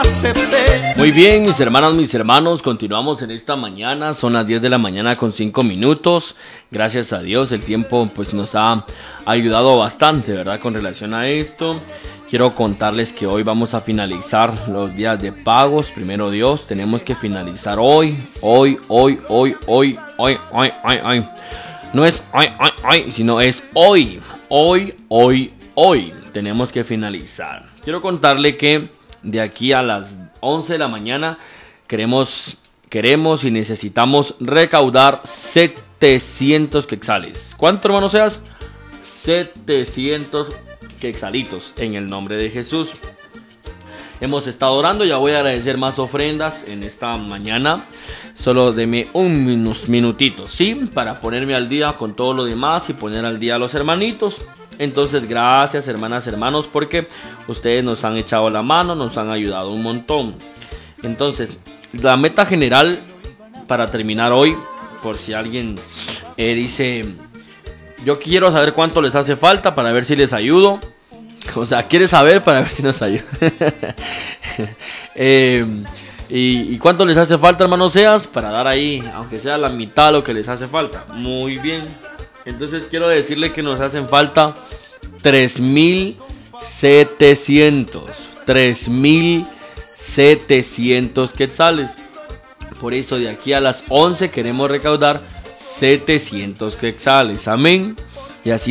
acepté. Muy bien, mis hermanas, mis hermanos, continuamos en esta mañana. Son las 10 de la mañana con 5 minutos. Gracias a Dios, el tiempo pues nos ha ayudado bastante, ¿verdad? Con relación a esto, quiero contarles que hoy vamos a finalizar los días de pagos. Primero Dios, tenemos que finalizar hoy. No es hoy, sino es hoy. Hoy. Tenemos que finalizar. Quiero contarle que de aquí a las 11 de la mañana queremos y necesitamos recaudar 700 quetzales. ¿Cuánto, hermano Seas? 700 quetzalitos en el nombre de Jesús. Hemos estado orando, ya voy a agradecer más ofrendas en esta mañana. Solo deme unos minutitos, ¿sí? Para ponerme al día con todo lo demás y poner al día a los hermanitos. Entonces, gracias, hermanas, hermanos, porque ustedes nos han echado la mano, nos han ayudado un montón. Entonces, la meta general para terminar hoy, por si alguien dice, yo quiero saber cuánto les hace falta para ver si les ayudo. O sea, quiere saber para ver si nos ayuda. ¿Y cuánto les hace falta, hermano Seas? Para dar ahí, aunque sea la mitad de lo que les hace falta. Muy bien. Entonces quiero decirle que nos hacen falta 3,700. 3,700 quetzales. Por eso de aquí a las 11 queremos recaudar 700 quetzales. Amén. Y así